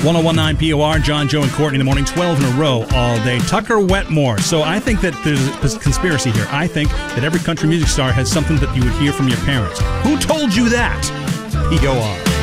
1019 POR, John, Joe, and Courtney in the morning, 12 in a row all day. Tucker Wetmore. So I think that there's a conspiracy here. I think that every country music star has something that you would hear from your parents. Who told you that? POR.